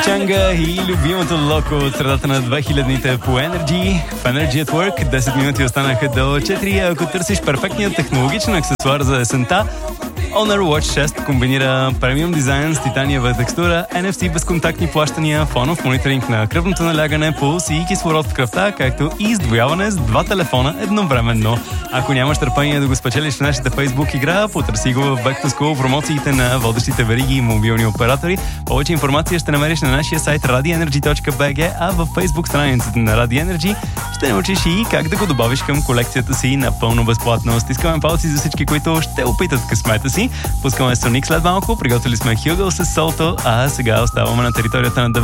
Чанга и любимото локо от средата на 2000-те по Energy. В Energy at Work 10 минути останаха до 4. Ако търсиш перфектният технологичен аксесуар за есента, Honor Watch 6 комбинира премиум дизайн с титаниева текстура, NFC безконтактни плащания, фонов мониторинг на кръвното налягане, пулс и кислород в кръвта, както и издвояване с 2 телефона едновременно. Ако нямаш търпение да го спечелиш в нашата Facebook игра, потърси го в Back to School промоциите на водещите вериги и мобилни оператори. Повече информация ще намериш на нашия сайт radioenergy.bg, а в Facebook страницата на Radio Energy ще научиш и как да го добавиш към колекцията си напълно безплатно. Стискаме палци за всички, които ще опитат късмета си. Пускаме Соник след малко, приготвили сме Хюгъл с Солто, а сега оставаме на територията на